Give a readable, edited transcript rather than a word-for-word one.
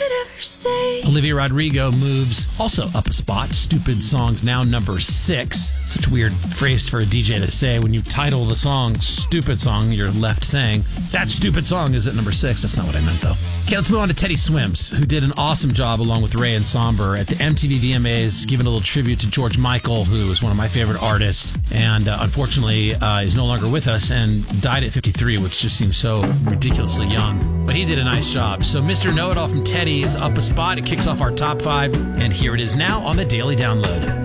could ever say. Olivia Rodrigo moves also up a spot. Stupid Song's now number 6. Such a weird phrase for a DJ to say. When you title the song Stupid Song, you're left saying, that stupid song is at number 6. That's not what I meant, though. Okay, let's move on to Teddy Swims, who did an awesome job along with Ray and Somber at the MTV VMAs, giving a little tribute to George Michael, who is one of my favorite artists, and unfortunately is no longer with us and died at 53, which just seems so ridiculously young. But he did a nice job. So Mr. Know-It-All from Teddy is up a spot. It kicks off our top 5, and here it is now on the Daily Download.